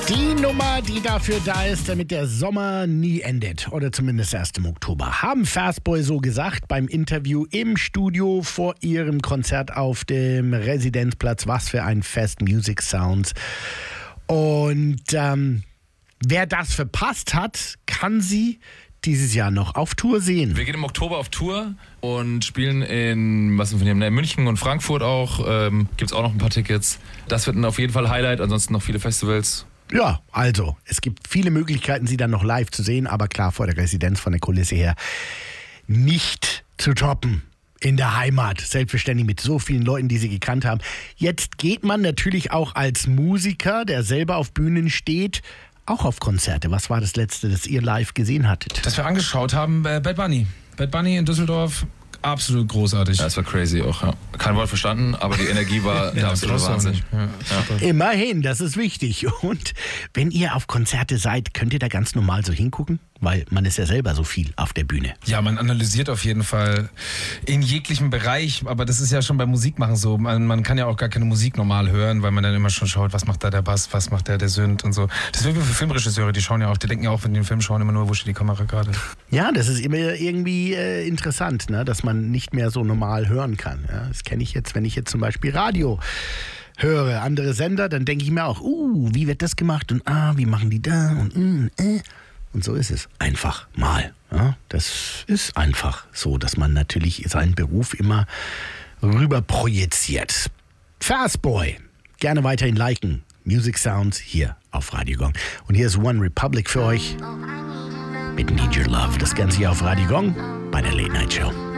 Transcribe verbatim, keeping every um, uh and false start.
Die Nummer, die dafür da ist, damit der Sommer nie endet. Oder zumindest erst im Oktober. Haben Fastboy so gesagt beim Interview im Studio vor ihrem Konzert auf dem Residenzplatz. Was für ein Fest, Music Sounds. Und ähm, wer das verpasst hat, kann sie dieses Jahr noch auf Tour sehen. Wir gehen im Oktober auf Tour und spielen in, was sind wir hier, in München und Frankfurt auch. Ähm, Gibt es auch noch ein paar Tickets. Das wird auf jeden Fall Highlight, ansonsten noch viele Festivals. Ja, also, es gibt viele Möglichkeiten, sie dann noch live zu sehen, aber klar, vor der Residenz, von der Kulisse her, nicht zu toppen. In der Heimat, selbstverständlich mit so vielen Leuten, die sie gekannt haben. Jetzt geht man natürlich auch als Musiker, der selber auf Bühnen steht, auch auf Konzerte. Was war das Letzte, das ihr live gesehen hattet? Das wir angeschaut haben, äh, Bad Bunny. Bad Bunny in Düsseldorf, absolut großartig. Ja, das war crazy auch, ja. Kein Wort verstanden, aber die Energie war der absolute Wahnsinn. Ja, ja. Immerhin, das ist wichtig. Und wenn ihr auf Konzerte seid, könnt ihr da ganz normal so hingucken? Weil man ist ja selber so viel auf der Bühne. Ja, man analysiert auf jeden Fall in jeglichem Bereich, aber das ist ja schon beim Musikmachen so. Man, man kann ja auch gar keine Musik normal hören, weil man dann immer schon schaut, was macht da der Bass, was macht der der Synth und so. Das ist wirklich für Filmregisseure, die schauen ja auch, die denken ja auch, wenn die den Film schauen, immer nur, wo steht die Kamera gerade. Ja, das ist immer irgendwie äh, interessant, ne? Dass man nicht mehr so normal hören kann. Ja? Das kenne ich jetzt, wenn ich jetzt zum Beispiel Radio höre, andere Sender, dann denke ich mir auch, uh, wie wird das gemacht und ah, wie machen die da und mm, äh. Und so ist es einfach mal. Ja? Das ist einfach so, dass man natürlich seinen Beruf immer rüber projiziert. Fastboy, gerne weiterhin liken. Music Sounds hier auf Radio Gong. Und hier ist One Republic für euch mit Need Your Love. Das Ganze hier auf Radio Gong bei der Late Night Show.